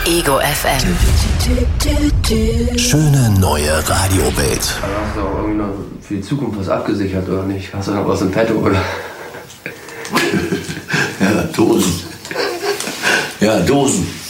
Ego FM. Schöne neue Radiowelt. Hast du auch irgendwie noch für die Zukunft was abgesichert oder nicht? Hast du noch was im Petto oder? Ja, Dosen. Ja, Dosen.